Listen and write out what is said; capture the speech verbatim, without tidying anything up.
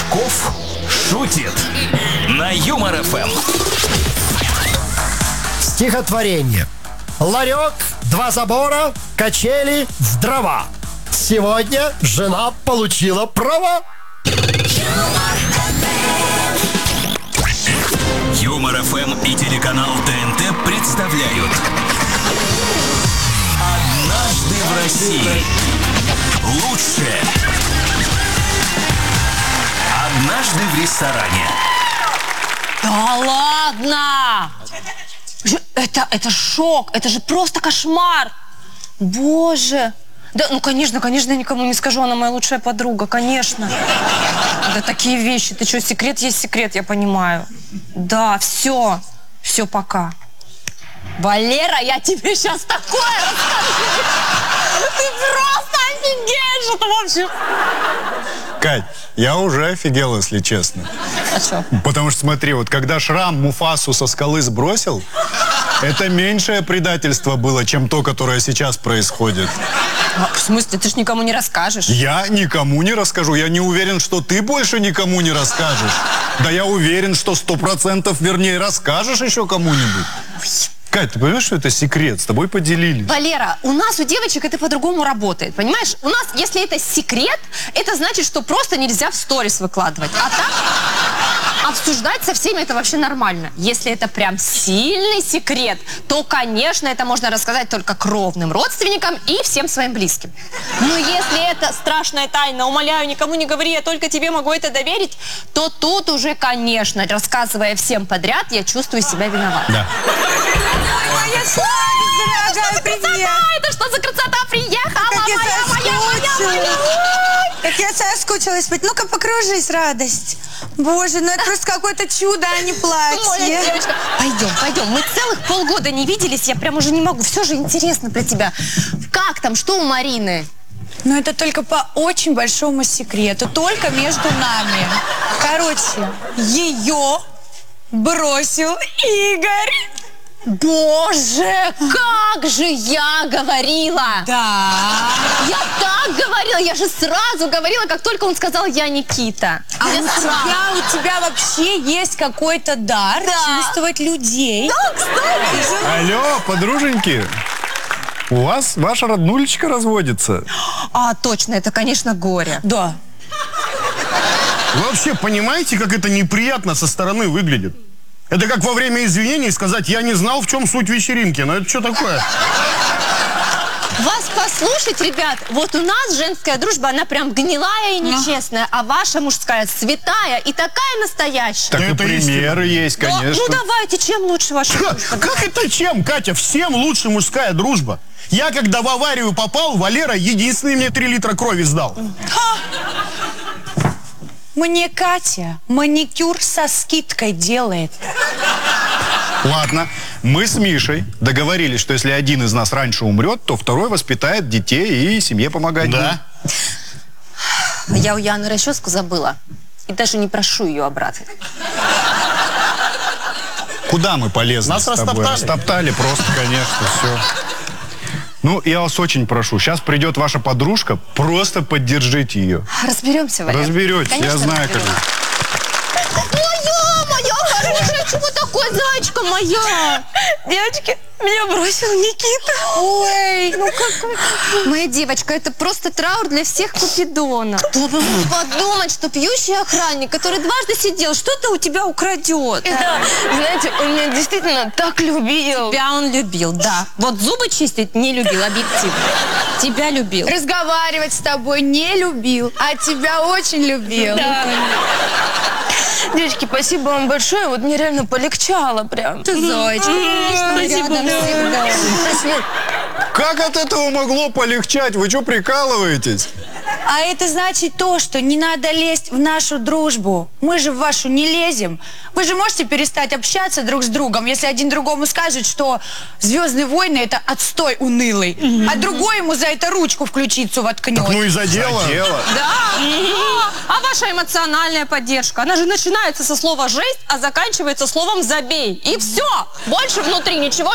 Чесноков шутит на Юмор эф эм. Стихотворение. Ларек, два забора, качели в дрова. Сегодня жена получила права. Юмор эф эм и телеканал тэ эн тэ представляют «Однажды в России». Лучшее. Однажды в ресторане. Да ладно! Это, это шок, это же просто кошмар. Боже. Да, ну, конечно, конечно, я никому не скажу, она моя лучшая подруга, конечно. Да такие вещи, ты что, секрет есть секрет, я понимаю. Да, все, все, пока. Валера, я тебе сейчас такое расскажу. Ты просто офигеешь, это вообще... Кать, я уже офигел, если честно. А что? Потому что смотри, вот когда Шрам Муфасу со скалы сбросил, это меньшее предательство было, чем то, которое сейчас происходит. А, в смысле? Ты ж никому не расскажешь? Я никому не расскажу. Я не уверен, что ты больше никому не расскажешь. Да я уверен, что сто процентов, вернее, расскажешь еще кому-нибудь. Кать, ты понимаешь, что это секрет? С тобой поделились. Валера, у нас, у девочек, это по-другому работает, понимаешь? У нас, если это секрет, это значит, что просто нельзя в сторис выкладывать. А так обсуждать со всеми это вообще нормально. Если это прям сильный секрет, то, конечно, это можно рассказать только кровным родственникам и всем своим близким. Но если это страшная тайна, умоляю, никому не говори, я только тебе могу это доверить, то тут уже, конечно, рассказывая всем подряд, я чувствую себя виноватой. Да. Моя сладость, дорогая, привет! Это что за красота приехала? Как я Моя, моя, моя, моя! Как я соскучилась. Ну-ка, покружись, радость. Боже, ну это просто какое-то чудо, а не Моя платье. девочка, пойдем, пойдем. Мы целых полгода не виделись, я прям уже не могу. Все же интересно про тебя. Как там, что у Марины? Но это только по очень большому секрету, только между нами. Короче, ее бросил Игорь. Боже, как же я говорила! Да. Я так говорила, я же сразу говорила, как только он сказал «я Никита». А Я у сразу. тебя, у тебя вообще есть какой-то дар Да. чувствовать людей. Да, кстати. Алло, подруженьки, у вас ваша роднулечка разводится. А, точно, это, конечно, горе. Да. Вы вообще понимаете, как это неприятно со стороны выглядит? Это как во время извинений сказать: я не знал, в чем суть вечеринки. Ну это что такое? Вас послушать, ребят, вот у нас женская дружба, она прям гнилая и нечестная, а ваша мужская святая и такая настоящая. Так Да и это примеры есть, Да, конечно. ну давайте, чем лучше ваша Ха, дружба? как это чем, Катя? Всем лучше мужская дружба. Я, когда в аварию попал, Валера единственный мне три литра крови сдал. Мне Катя маникюр со скидкой делает. Ладно, мы с Мишей договорились, что если один из нас раньше умрет, то второй воспитает детей и семье помогать. Да. Я у Яны расческу забыла. И даже не прошу ее обратно. Куда мы полезны Нас с тобой? растоптали. Растоптали просто, конечно, все. Ну, я вас очень прошу, сейчас придет ваша подружка, просто поддержите ее. Разберемся, Валер. Разберетесь, я Конечно, знаю, как. разберемся. Моя, моя хорошая, чего такое, зайчка моя? Девочки, меня бросил Никита. Ой, ну как... Моя девочка, это просто траур для всех Купидонов. Подумать, что пьющий охранник, который дважды сидел, что-то у тебя украдет. Да, знаете, он меня действительно так любил. Тебя он любил, да. Вот зубы чистить не любил, объективно. Тебя любил. Разговаривать с тобой не любил, а тебя очень любил. Да. Девочки, спасибо вам большое. Вот мне реально полегчало прям. Ты зайчик. Спасибо. Как от этого могло полегчать? Вы что, прикалываетесь? А это значит то, что не надо лезть в нашу дружбу. Мы же в вашу не лезем. Вы же можете перестать общаться друг с другом, если один другому скажет, что «Звездные войны» — это отстой унылый, а другой ему за это ручку в ключицу воткнет. Ну и за дело. Дело. Да. А ваша эмоциональная поддержка, она же начинается со слова «жесть», а заканчивается словом «забей». И все. Больше внутри ничего